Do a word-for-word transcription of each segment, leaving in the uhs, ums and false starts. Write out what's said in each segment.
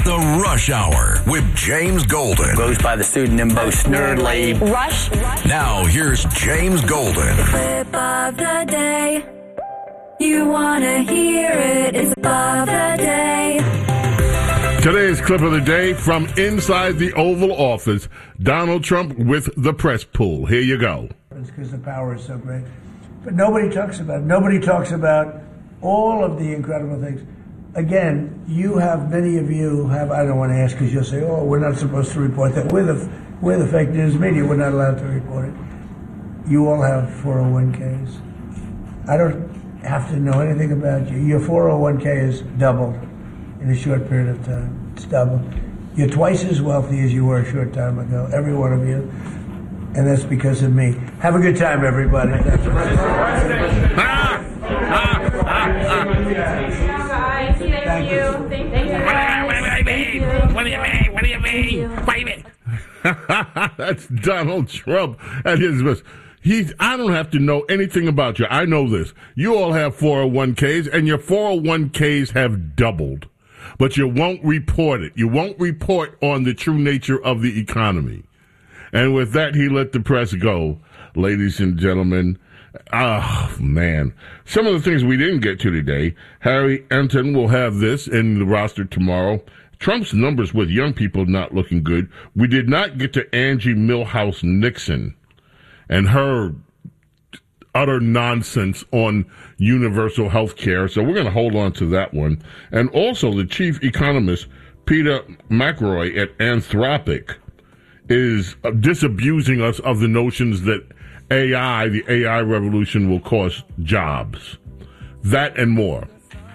the Rush Hour with James Golden. Goes by the pseudonym Bo Snerdley. Rush. Now, here's James Golden. Clip of the day. You want to hear it. It's of the day. Today's clip of the day from inside the Oval Office. Donald Trump with the press pool. Here you go. It's because the power is so great. But nobody talks about it. Nobody talks about all of the incredible things. Again, you have, many of you have, I don't want to ask because you'll say, oh, we're not supposed to report that. We're the, we're the fake news media. We're not allowed to report it. You all have four oh one k's. I don't have to know anything about you. Your four oh one k is doubled in a short period of time. It's doubled. You're twice as wealthy as you were a short time ago, every one of you. And that's because of me. Have a good time, everybody. That's Ah! Ah! Ah! Thank you. Thank you. What do you mean? What do you mean? What do you mean? That's Donald Trump at his best. He's, I don't have to know anything about you. I know this. You all have four oh one k's, and your four oh one k's have doubled. But you won't report it. You won't report on the true nature of the economy. And with that, he let the press go, ladies and gentlemen. Oh, man. Some of the things we didn't get to today. Harry Enton will have this in the roster tomorrow. Trump's numbers with young people not looking good. We did not get to Angie Milhouse Nixon and her utter nonsense on universal health care. So we're going to hold on to that one. And also the chief economist, Peter McElroy at Anthropic, is disabusing us of the notions that A I, the A I revolution, will cost jobs. That and more.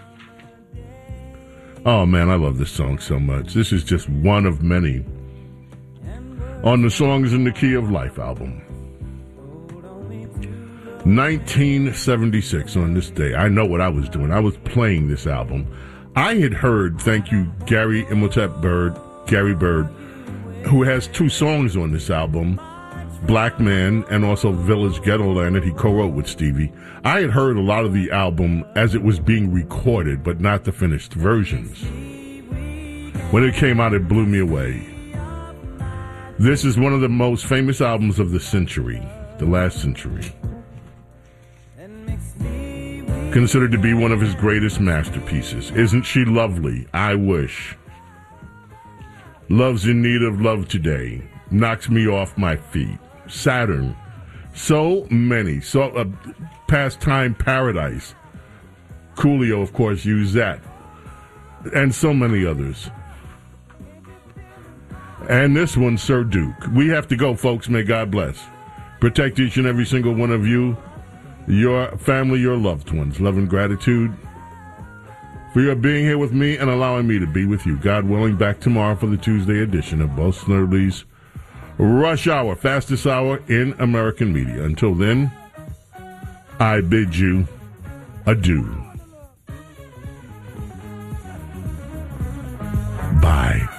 Oh, man, I love this song so much. This is just one of many on the Songs in the Key of Life album. nineteen seventy-six, on this day. I know what I was doing. I was playing this album. I had heard, thank you, Gary Imhotep Bird, Gary Bird, who has two songs on this album, Black Man and also Village Ghetto Land, that he co-wrote with Stevie. I had heard a lot of the album as it was being recorded, but not the finished versions. When it came out, it blew me away. This is one of the most famous albums of the century, the last century. Considered to be one of his greatest masterpieces. Isn't She Lovely? I Wish. Love's in Need of Love Today. Knocks Me Off My Feet. Saturn. So many. So uh, Pastime Paradise. Coolio, of course, used that. And so many others. And this one, Sir Duke. We have to go, folks. May God bless. Protect each and every single one of you, your family, your loved ones. Love and gratitude for your being here with me and allowing me to be with you. God willing, back tomorrow for the Tuesday edition of Bo Snerdley's Rush Hour, fastest hour in American media. Until then, I bid you adieu. Bye.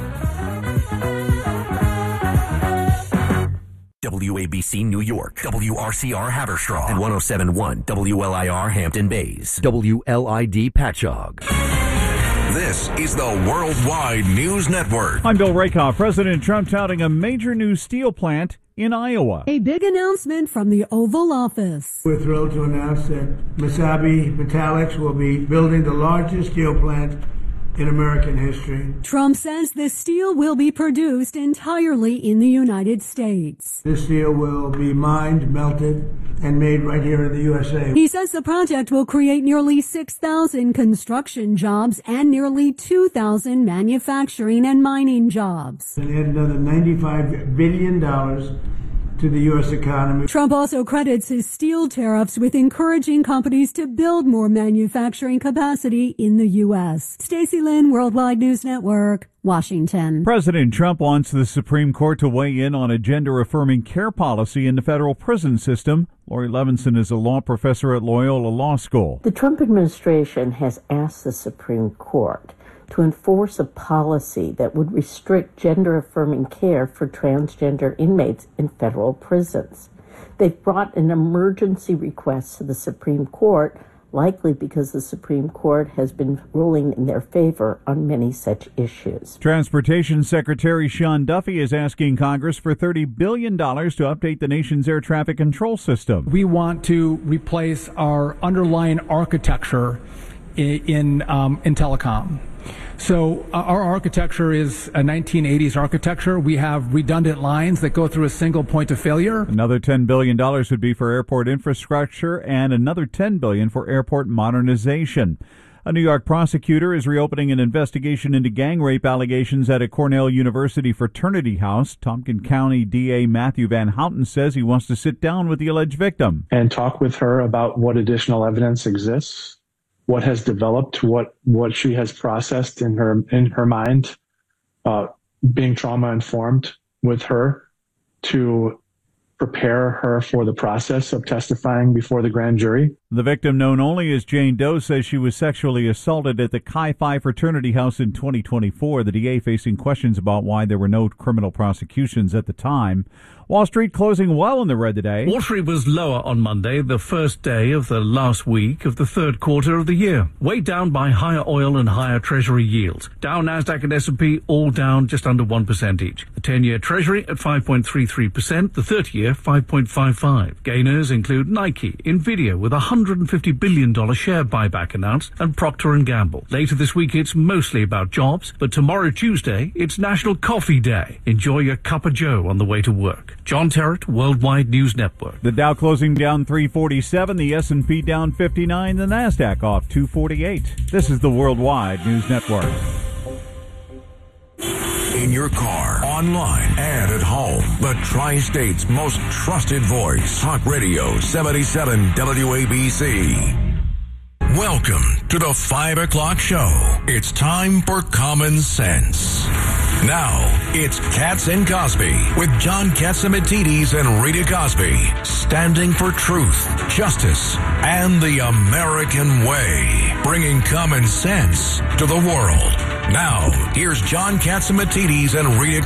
W A B C New York, W R C R Haverstraw, and one oh seven point one W L I R Hampton Bays, W L I D Patchogue. This is the Worldwide News Network. I'm Bill Rakoff. President Trump touting a major new steel plant in Iowa. A big announcement from the Oval Office. We're thrilled to announce that Mesabi Metallics will be building the largest steel plant in American history. Trump says the steel will be produced entirely in the United States. This steel will be mined, melted, and made right here in the U S A. He says the project will create nearly six thousand construction jobs and nearly two thousand manufacturing and mining jobs. And add another ninety-five billion dollars to the U S economy. Trump also credits his steel tariffs with encouraging companies to build more manufacturing capacity in the U S. Stacey Lynn, Worldwide News Network, Washington. President Trump wants the Supreme Court to weigh in on a gender-affirming care policy in the federal prison system. Lori Levinson is a law professor at Loyola Law School. The Trump administration has asked the Supreme Court to enforce a policy that would restrict gender-affirming care for transgender inmates in federal prisons. They've brought an emergency request to the Supreme Court likely because the Supreme Court has been ruling in their favor on many such issues. Transportation Secretary Sean Duffy is asking Congress for thirty billion dollars to update the nation's air traffic control system. We want to replace our underlying architecture in, in, um, in telecom. So uh, our architecture is a nineteen eighties architecture. We have redundant lines that go through a single point of failure. Another ten billion dollars would be for airport infrastructure and another ten billion dollars for airport modernization. A New York prosecutor is reopening an investigation into gang rape allegations at a Cornell University fraternity house. Tompkins County D A Matthew Van Houten says he wants to sit down with the alleged victim and talk with her about what additional evidence exists, what has developed, what what she has processed in her in her mind, uh, being trauma informed with her to prepare her for the process of testifying before the grand jury. The victim, known only as Jane Doe, says she was sexually assaulted at the Chi Phi fraternity house in twenty twenty-four. The D A facing questions about why there were no criminal prosecutions at the time. Wall Street closing well in the red today. Wall Street was lower on Monday, the first day of the last week of the third quarter of the year, weighed down by higher oil and higher Treasury yields. Dow, Nasdaq, and S and P all down just under one percent each. The ten-year Treasury at five point three three percent, the thirty-year five point five five. Gainers include Nike, Nvidia with a one hundred fifty billion dollars share buyback announced, and Procter and Gamble. Later this week, it's mostly about jobs, but tomorrow, Tuesday, it's National Coffee Day. Enjoy your cup of joe on the way to work. John Terrett, Worldwide News Network. The Dow closing down three forty-seven, the S and P down fifty-nine, the Nasdaq off two forty-eight. This is the Worldwide News Network. In your car, online, and at home, the Tri-State's most trusted voice. Talk Radio seventy-seven W A B C. Welcome to the five o'clock show. It's time for Common Sense. Now, it's Katz and Cosby with John Catsimatidis and Rita Cosby, standing for truth, justice, and the American way, bringing common sense to the world. Now, here's John Catsimatidis and Rita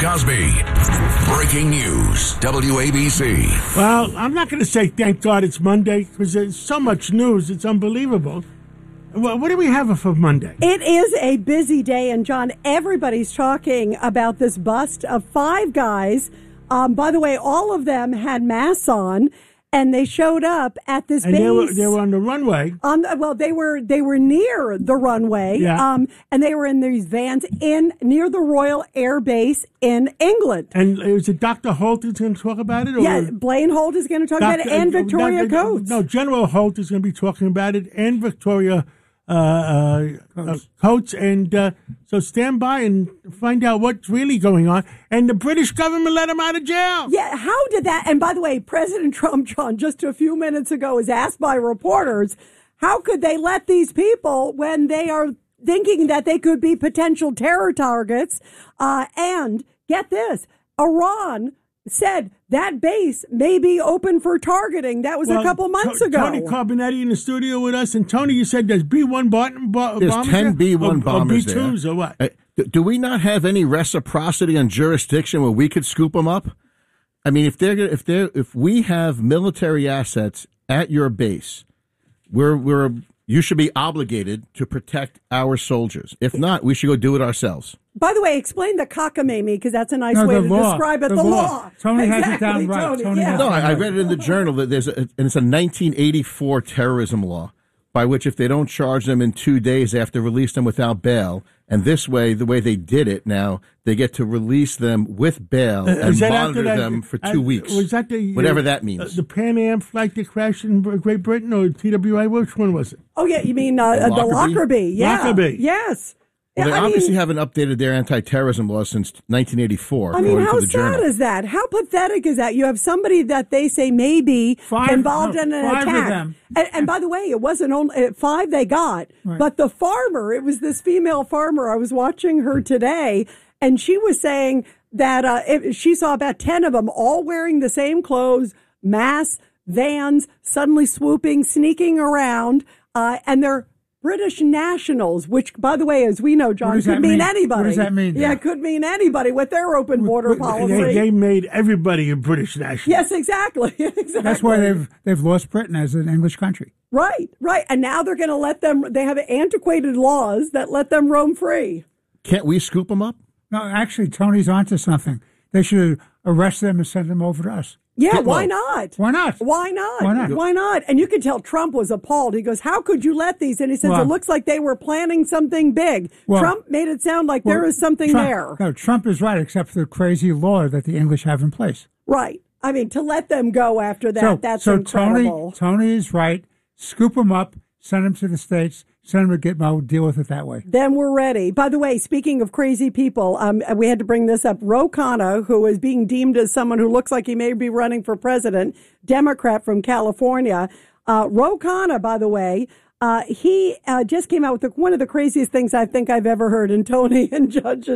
Cosby. Breaking news, W A B C. Well, I'm not going to say thank God it's Monday because there's so much news. It's unbelievable. Well, what do we have for Monday? It is a busy day, and John, everybody's talking about this bust of five guys. Um, by the way, all of them had masks on, and they showed up at this and base. They were, they were on the runway. On the, well, they were they were near the runway, yeah. um, and they were in these vans in near the Royal Air Base in England. And is it Doctor Holt who's going to talk about it? Or yeah, Blaine Holt is going to talk Doctor about it, and Victoria uh, Coates. No, General Holt is going to be talking about it, and Victoria Uh, uh, uh, Coates, and uh, so stand by and find out what's really going on. And the British government let him out of jail. Yeah, how did that? And by the way, President Trump, John, just a few minutes ago, was asked by reporters, how could they let these people when they are thinking that they could be potential terror targets? Uh, and get this, Iran said that base may be open for targeting. That was well, a couple months to- ago. Tony Carbonetti in the studio with us. And Tony, you said there's B one bomb- bo- there's bombers ten B one or, bombers or B twos there. Or what? Uh, do we not have any reciprocity on jurisdiction where we could scoop them up? I mean, if they're if they if we have military assets at your base, we're we're you should be obligated to protect our soldiers. If not, we should go do it ourselves. By the way, explain the cockamamie, because that's a nice no, way to law. describe it. The, the law. law. Tony exactly, has it down right. Tony, Tony yeah. No, I, I read it in the journal that there's a, and it's a nineteen eighty-four terrorism law by which if they don't charge them in two days, they have to release them without bail. And this way, the way they did it now, they get to release them with bail Uh, and is that monitor after that- them for uh, two weeks. Was that the whatever uh, that means? uh, the Pan Am flight that crashed in Great Britain or T W A? Which one was it? Oh, yeah, you mean uh, the Lockerbie? Lockerbie. Yeah. Lockerbie. Yes. Well, they I obviously mean, haven't updated their anti-terrorism laws since nineteen eighty-four. I mean, according how to the sad journal. is that? How pathetic is that? You have somebody that they say may be Five- involved no, in an five of attack. them. And, and by the way, it wasn't only five they got, Right. but the farmer, it was this female farmer. I was watching her today, and she was saying that uh, it, she saw about ten of them all wearing the same clothes, masks, vans, suddenly swooping, sneaking around, uh, and they're British nationals, which, by the way, as we know, John, does could that mean, mean? anybody. What does that mean? Yeah, it could mean anybody with their open border policy. They, they made everybody a British national. Yes, exactly. exactly. That's why they've they've lost Britain as an English country. Right, right. And now they're going to let them, they have antiquated laws that let them roam free. Can't we scoop them up? No, actually, Tony's onto something. They should arrest them and send them over to us. Yeah, why not? Why not? Why not? Why not? Why not? And you could tell Trump was appalled. He goes, how could you let these? And he says, Well, it looks like they were planning something big. Well, Trump made it sound like well, there is something Trump, there. No, Trump is right, except for the crazy law that the English have in place. Right. I mean, to let them go after that, so, that's so incredible. Tony, Tony is right. Scoop them up, send them to the States, send them to Gitmo, deal with it that way. Then we're ready. By the way, speaking of crazy people, um, we had to bring this up. Ro Khanna, who is being deemed as someone who looks like he may be running for president, Democrat from California. Uh, Ro Khanna, by the way, uh, he uh, just came out with the, one of the craziest things I think I've ever heard. And Tony and Judge